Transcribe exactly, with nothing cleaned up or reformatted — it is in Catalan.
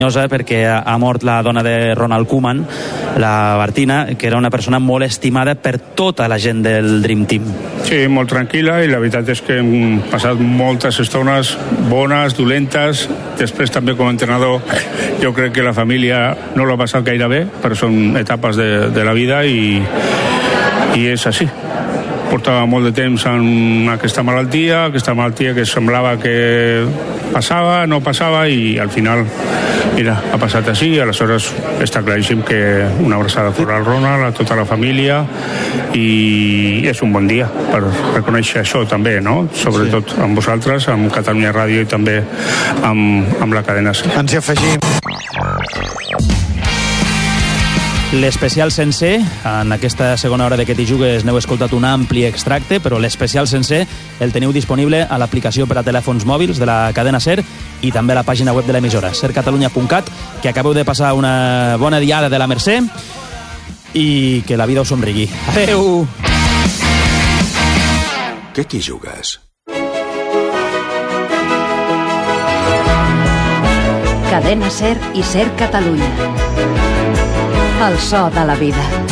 perquè ha mort la dona de Ronald Koeman, la Martina, que era una persona molt estimada per tota la gent del Dream Team. Sí, molt tranquil·la, i la veritat és que hem passat moltes estones bones, dolentes. Després també com a entrenador jo crec que la família no l'ha passat gaire bé, però són etapes de, de la vida i, i és així. Portava molt de temps en aquesta malaltia, aquesta malaltia que semblava que passava, no passava, i al final, mira, ha passat així. Aleshores està claríssim que una abraçada fora al Ronald, a tota la família, i és un bon dia per reconèixer això també, no? Sobretot amb vosaltres, amb Catalunya Ràdio i també amb, amb la cadena SER. Ens hi afegim. L'especial sencer, en aquesta segona hora de Que t'hi jugues n'heu escoltat un ampli extracte, però l'especial sencer el teniu disponible a l'aplicació per a telèfons mòbils de la cadena SER i també a la pàgina web de l'emissora, ser catalunya punt cat, que acabeu de passar una bona diada de la Mercè i que la vida us somrigui. Adeu! Que t'hi jugues? Cadena SER i SER Catalunya. El so de la vida.